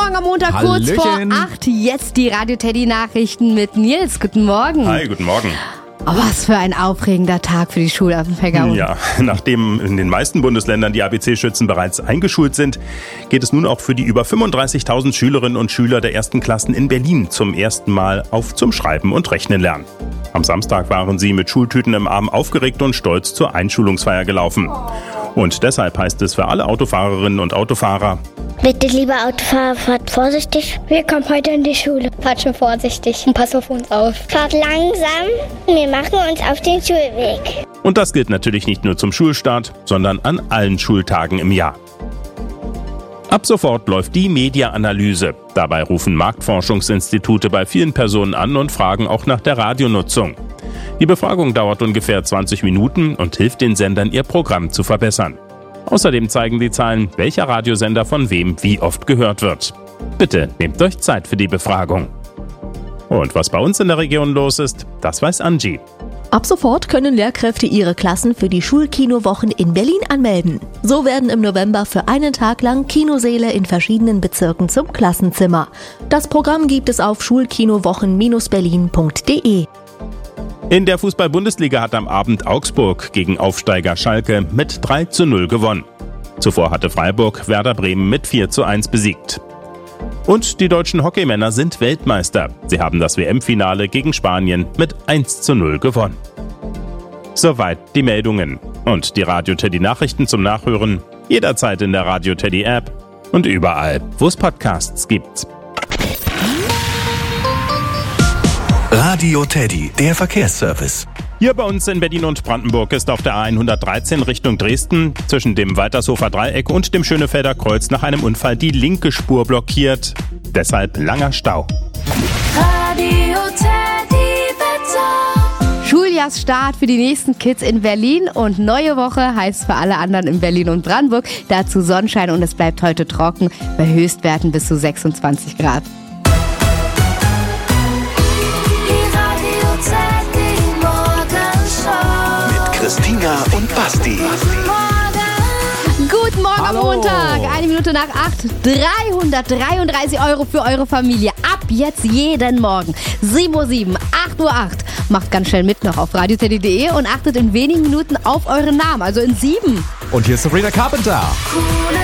Morgen am Montag, Hallöchen. kurz vor 8. Jetzt die Radio Teddy Nachrichten mit Nils. Guten Morgen. Hi, guten Morgen. Oh, was für ein aufregender Tag für die Schulanfänger. Ja, nachdem in den meisten Bundesländern die ABC-Schützen bereits eingeschult sind, geht es nun auch für die über 35.000 Schülerinnen und Schüler der ersten Klassen in Berlin zum ersten Mal zum Schreiben und Rechnen lernen. Am Samstag waren sie mit Schultüten im Arm aufgeregt und stolz zur Einschulungsfeier gelaufen. Und deshalb heißt es für alle Autofahrerinnen und Autofahrer: Bitte, lieber Autofahrer, fahrt vorsichtig. Wir kommen heute in die Schule. Fahrt schon vorsichtig und passt auf uns auf. Fahrt langsam. Wir machen uns auf den Schulweg. Und das gilt natürlich nicht nur zum Schulstart, sondern an allen Schultagen im Jahr. Ab sofort läuft die Media-Analyse. Dabei rufen Marktforschungsinstitute bei vielen Personen an und fragen auch nach der Radionutzung. Die Befragung dauert ungefähr 20 Minuten und hilft den Sendern, ihr Programm zu verbessern. Außerdem zeigen die Zahlen, welcher Radiosender von wem wie oft gehört wird. Bitte nehmt euch Zeit für die Befragung. Und was bei uns in der Region los ist, das weiß Angie. Ab sofort können Lehrkräfte ihre Klassen für die Schulkinowochen in Berlin anmelden. So werden im November für einen Tag lang Kinosäle in verschiedenen Bezirken zum Klassenzimmer. Das Programm gibt es auf schulkinowochen-berlin.de. In der Fußball-Bundesliga hat am Abend Augsburg gegen Aufsteiger Schalke mit 3:0 gewonnen. Zuvor hatte Freiburg Werder Bremen mit 4:1 besiegt. Und die deutschen Hockeymänner sind Weltmeister. Sie haben das WM-Finale gegen Spanien mit 1:0 gewonnen. Soweit die Meldungen. Und die Radio Teddy Nachrichten zum Nachhören jederzeit in der Radio Teddy App und überall, wo es Podcasts gibt. Radio Teddy, der Verkehrsservice. Hier bei uns in Berlin und Brandenburg ist auf der A113 Richtung Dresden zwischen dem Waltershofer Dreieck und dem Schönefelder Kreuz nach einem Unfall die linke Spur blockiert. Deshalb langer Stau. Radio Teddy Wetter. Schuljahrsstart für die nächsten Kids in Berlin und neue Woche heißt für alle anderen in Berlin und Brandenburg. Dazu Sonnenschein und es bleibt heute trocken bei Höchstwerten bis zu 26 Grad. Christina und Basti. Guten Morgen am Hallo. Montag, 1 Minute nach 8, 333 € für eure Familie. Ab jetzt jeden Morgen, 7:07 Uhr, 8:08 Uhr. Macht ganz schnell mit noch auf radioteddy.de und achtet in wenigen Minuten auf euren Namen, also in 7. Und hier ist Sabrina Carpenter.